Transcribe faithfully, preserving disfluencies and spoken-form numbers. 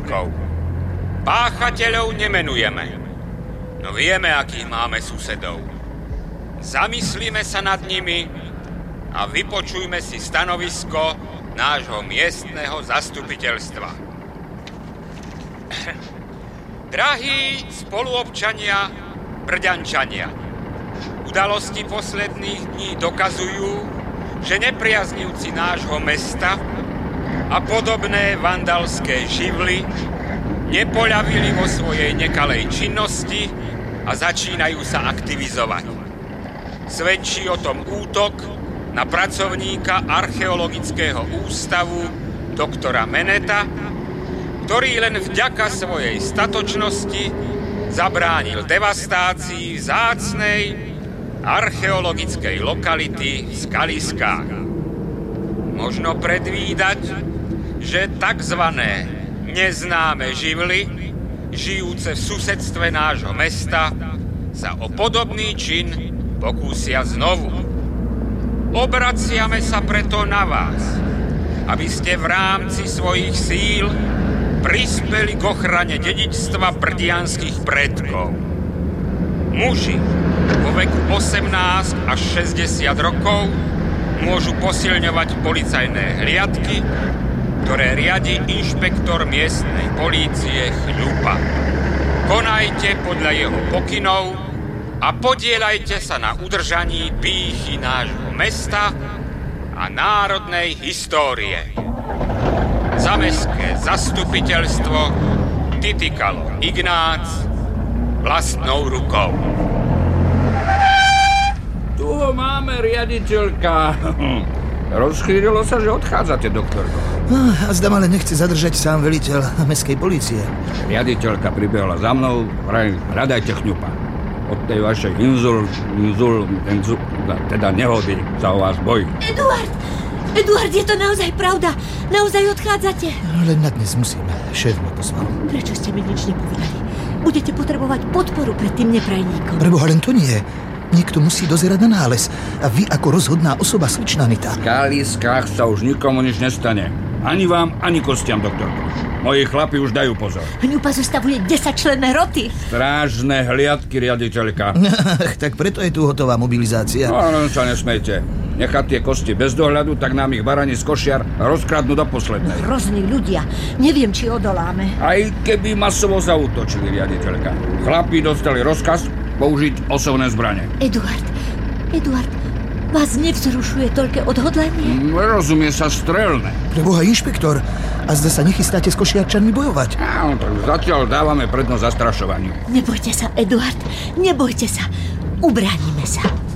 predkov. Páchateľov nemenujeme, no vieme, akých máme susedov. Zamyslíme sa nad nimi a vypočujme si stanovisko nášho miestneho zastupiteľstva. Drahí spoluobčania Brďančania, udalosti posledných dní dokazujú, že nepriaznivci nášho mesta a podobné vandalské živly nepoľavili vo svojej nekalej činnosti a začínajú sa aktivizovať. Svedčí o tom útok na pracovníka Archeologického ústavu doktora Meneta, ktorý len vďaka svojej statočnosti zabránil devastácii vzácnej archeologickej lokality v Skaliskách. Možno predvídať, že takzvané neznáme živly, žijúce v susedstve nášho mesta, sa o podobný čin pokúsia znovu. Obraciame sa preto na vás, aby ste v rámci svojich síl prispeli k ochrane dedičstva brdianskych predkov. Muži vo veku osemnásť až šesťdesiat rokov môžu posilňovať policajné hliadky, ktoré riadi inšpektor miestnej polície Chňupa. Konajte podľa jeho pokynov a podieľajte sa na udržaní pýchy nášho mesta a národnej histórie. Za mestské zastupiteľstvo Titykalo Ignác vlastnou rukou. Tu ho máme, riaditeľka. Rozchýrilo sa, že odchádzate, doktorko. A zda ma len nechce zadržať sám veliteľ mestskej polície. Riaditeľka pribehla za mnou, vraj, hľadajte Chňupa. Od tej vašej inzul, inzul, inzul, teda nehody sa o vás bojí. Eduard! Eduard, je to naozaj pravda? Naozaj odchádzate? Len na dnes musím. Šéf ma pozval. Prečo ste mi nič nepovedali? Budete potrebovať podporu pred tým neprajníkom. Preboha, len to nie. Niekto musí dozerať na nález. A vy ako rozhodná osoba, slečná Anita. V Skaliskách sa už nikomu nič nestane. Ani vám, ani kostiam, doktorko. Moji chlapi už dajú pozor. Chňupa zostavuje desaťčlenné roty. Strážne hliadky, riaditeľka. Tak preto je tu hotová mobilizácia. No, no sa nesmejte. Nechať tie kosti bez dohľadu, tak nám ich barani z košiar rozkradnú do poslednej. Hrozní ľudia. Neviem, či odoláme. Aj keby masovo zaútočili, riaditeľka. Chlapi dostali rozkaz použiť osobné zbrane. Eduard, Eduard, vás nevzrušuje toľké odhodlanie? Rozumie sa strelné. Preboha, inšpektor, a zda sa nechystáte s košiarčanmi bojovať? Áno, tak zatiaľ dávame prednosť zastrašovaniu. Nebojte sa, Eduard, nebojte sa. Ubránime sa.